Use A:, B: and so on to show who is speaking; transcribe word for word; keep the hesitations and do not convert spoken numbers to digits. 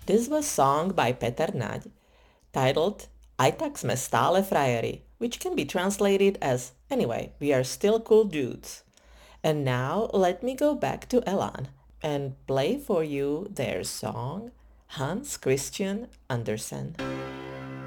A: This was sung by Peter Naď, titled Aj tak sme stále frajeri, which can be translated as Anyway, we are still cool dudes. And now let me go back to Elan and play for you their song Hans Christian Andersen.